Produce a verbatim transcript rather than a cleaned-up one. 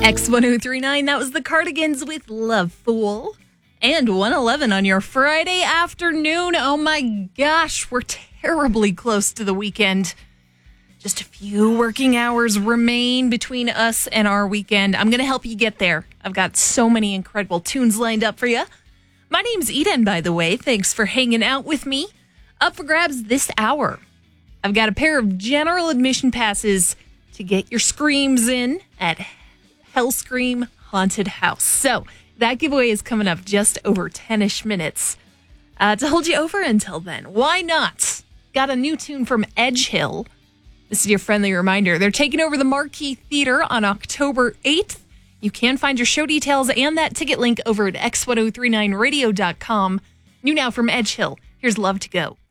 X ten thirty-nine, that was the Cardigans with Love Fool. And one eleven on your Friday afternoon. Oh my gosh, we're terribly close to the weekend. Just a few working hours remain between us and our weekend. I'm going to help you get there. I've got so many incredible tunes lined up for you. My name's Eden, by the way. Thanks for hanging out with me. Up for grabs this hour, I've got a pair of general admission passes to get your screams in at Hellscream Haunted House. So that giveaway is coming up just over ten-ish minutes. Uh, to hold you over until then, why not? Got a new tune from Edgehill. This is your friendly reminder. They're taking over the Marquee Theater on October eighth. You can find your show details and that ticket link over at x ten thirty-nine radio dot com. New now from Edgehill. Here's Love to Go.